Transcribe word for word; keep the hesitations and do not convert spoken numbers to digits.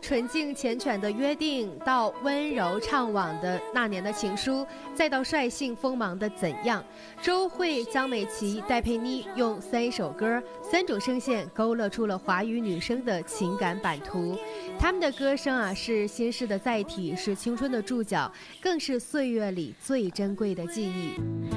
纯净缱绻的约定，到温柔怅惘的那年的情书，再到率性锋芒的怎样，周蕙、江美琪、戴佩妮用三首歌、三种声线勾勒出了华语女生的情感版图。她们的歌声啊，是心事的载体，是青春的注脚，更是岁月里最珍贵的记忆。